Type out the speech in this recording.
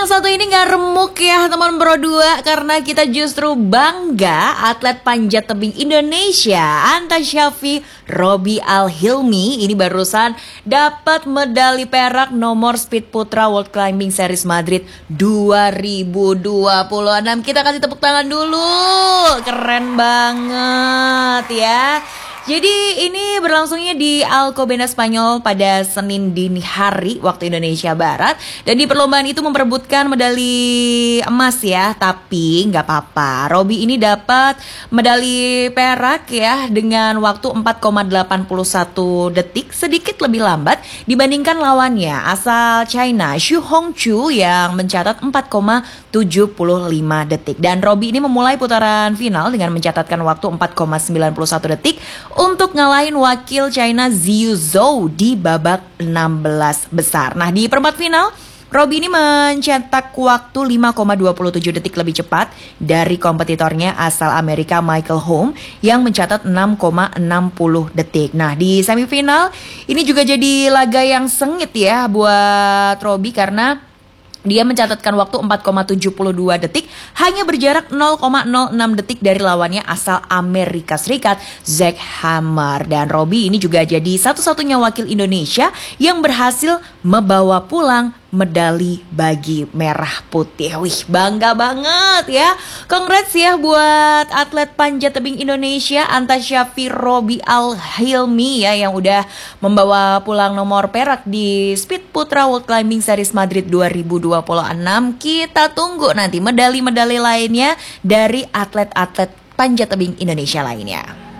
Satu ini gak remuk ya teman Pro 2, karena kita justru bangga atlet panjat tebing Indonesia Anta Shafie Robby Al-Hilmi ini barusan dapat medali perak nomor speed putra World Climbing Series Madrid 2026. Kita kasih tepuk tangan dulu, keren banget ya. Jadi ini berlangsungnya di Alcobendas, Spanyol pada Senin dini hari waktu Indonesia Barat. Dan di perlombaan itu memperebutkan medali emas ya. Tapi nggak apa-apa, Robby ini dapat medali perak ya dengan waktu 4,81 detik, sedikit lebih lambat dibandingkan lawannya asal China Xu Hongchu yang mencatat 4,75 detik. Dan Robby ini memulai putaran final dengan mencatatkan waktu 4,91 detik untuk ngalahin wakil China Zhou Zhou di babak 16 besar. Nah, di perempat final Robby ini mencetak waktu 5,27 detik lebih cepat dari kompetitornya asal Amerika Michael Home yang mencatat 6,60 detik. Nah, di semifinal ini juga jadi laga yang sengit ya buat Robby karena dia mencatatkan waktu 4,72 detik, hanya berjarak 0,06 detik dari lawannya asal Amerika Serikat, Zach Hammer. Dan Robby ini juga jadi satu-satunya wakil Indonesia yang berhasil membawa pulang medali bagi merah putih. Wih, bangga banget ya. Congrats ya buat atlet panjat tebing Indonesia Anta Shafie Robby Al-Hilmi ya, yang udah membawa pulang nomor perak di Speed Putra World Climbing Series Madrid 2026. Kita tunggu nanti medali-medali lainnya dari atlet-atlet panjat tebing Indonesia lainnya.